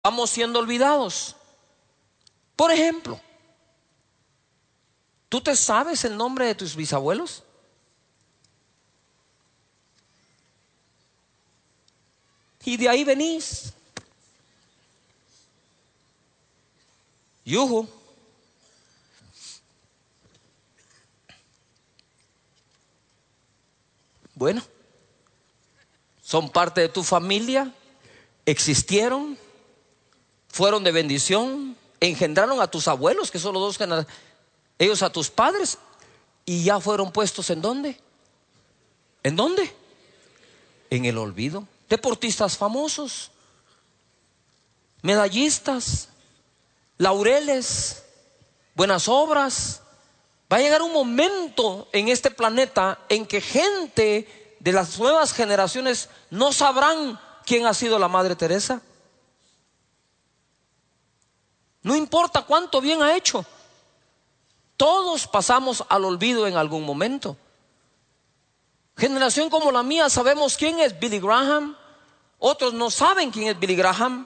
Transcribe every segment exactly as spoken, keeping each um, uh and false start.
vamos siendo olvidados. Por ejemplo, ¿tú te sabes el nombre de tus bisabuelos? Y de ahí venís. Yuhu. Bueno, son parte de tu familia, existieron, fueron de bendición, engendraron a tus abuelos, que son los dos generaciones, ellos a tus padres, y ya fueron puestos ¿en dónde? ¿En dónde? En el olvido. Deportistas famosos, medallistas, laureles, buenas obras. Va a llegar un momento en este planeta en que gente de las nuevas generaciones no sabrán quién ha sido la Madre Teresa. No importa cuánto bien ha hecho, todos pasamos al olvido en algún momento. Generación como la mía sabemos quién es Billy Graham, otros no saben quién es Billy Graham.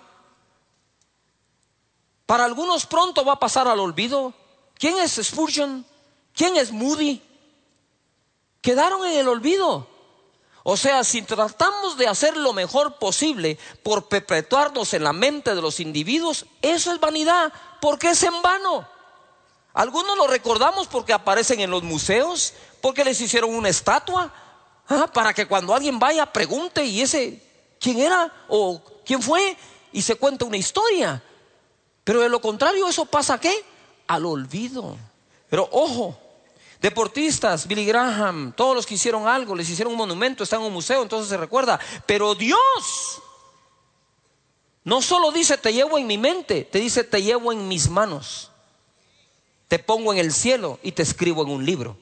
Para algunos pronto va a pasar al olvido. ¿Quién es Spurgeon? ¿Quién es Moody? Quedaron en el olvido. O sea, si tratamos de hacer lo mejor posible por perpetuarnos en la mente de los individuos, eso es vanidad, porque es en vano. Algunos lo recordamos porque aparecen en los museos, porque les hicieron una estatua, ¿ah? Para que cuando alguien vaya pregunte, ¿y ese quién era? ¿O quién fue? Y se cuenta una historia. Pero de lo contrario, ¿eso pasa qué? Al olvido. Pero ojo, deportistas, Billy Graham, todos los que hicieron algo, les hicieron un monumento, están en un museo, entonces se recuerda. Pero Dios no solo dice te llevo en mi mente, te dice te llevo en mis manos, te pongo en el cielo y te escribo en un libro.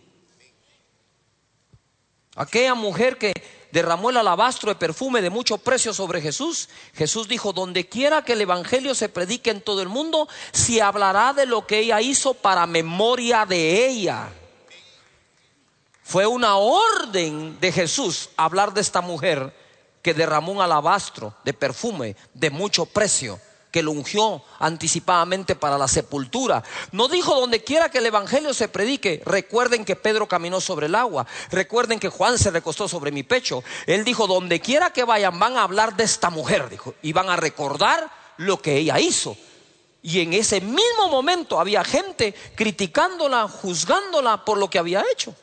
Aquella mujer que derramó el alabastro de perfume de mucho precio sobre Jesús, Jesús dijo: donde quiera que el evangelio se predique en todo el mundo, se hablará de lo que ella hizo para memoria de ella. Fue una orden de Jesús hablar de esta mujer que derramó un alabastro de perfume de mucho precio, que lo ungió anticipadamente para la sepultura. No dijo donde quiera que el evangelio se predique. Recuerden que Pedro caminó sobre el agua. Recuerden que Juan se recostó sobre mi pecho. Él dijo: donde quiera que vayan van a hablar de esta mujer, dijo, y van a recordar lo que ella hizo. Y en ese mismo momento había gente criticándola, juzgándola por lo que había hecho.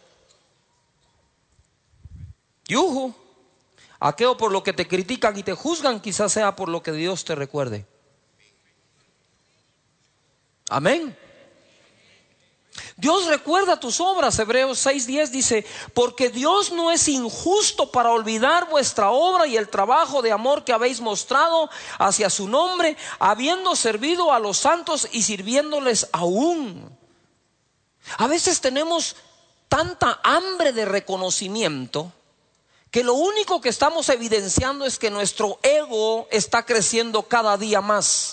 Yuhu. Aquello por lo que te critican y te juzgan, quizás sea por lo que Dios te recuerde. Amén. Dios recuerda tus obras. Hebreos seis diez dice: porque Dios no es injusto para olvidar vuestra obra y el trabajo de amor que habéis mostrado hacia su nombre, habiendo servido a los santos y sirviéndoles aún. A veces tenemos tanta hambre de reconocimiento que lo único que estamos evidenciando es que nuestro ego está creciendo cada día más.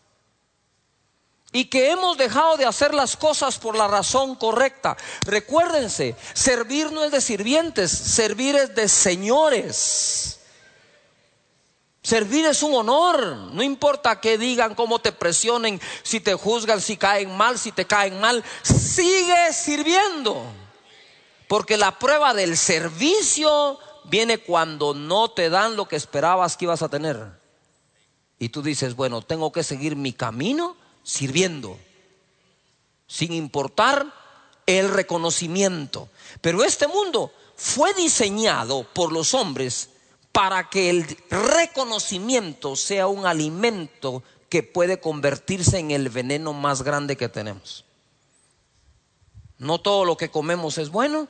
Y que hemos dejado de hacer las cosas por la razón correcta. Recuérdense, servir no es de sirvientes, servir es de señores. Servir es un honor. No importa qué digan, cómo te presionen, si te juzgan, si caen mal, si te caen mal, sigue sirviendo. Porque la prueba del servicio viene cuando no te dan lo que esperabas que ibas a tener. Y tú dices: bueno, tengo que seguir mi camino sirviendo, sin importar el reconocimiento. Pero este mundo fue diseñado por los hombres para que el reconocimiento sea un alimento que puede convertirse en el veneno más grande que tenemos. No todo lo que comemos es bueno.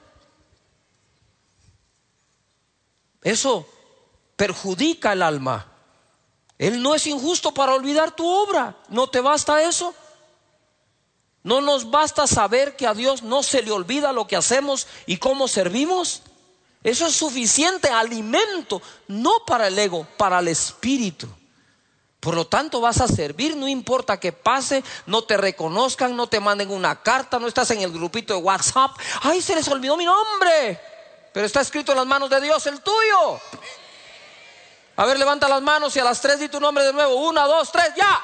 Eso perjudica el alma. Él no es injusto para olvidar tu obra. ¿No te basta eso? ¿No nos basta saber que a Dios no se le olvida lo que hacemos y cómo servimos? Eso es suficiente alimento, no para el ego, para el espíritu. Por lo tanto, vas a servir, no importa que pase, no te reconozcan, no te manden una carta, no estás en el grupito de WhatsApp. ¡Ay, se les olvidó mi nombre! Pero está escrito en las manos de Dios el tuyo. A ver, levanta las manos y a las tres di tu nombre de nuevo. Una, dos, tres, ya.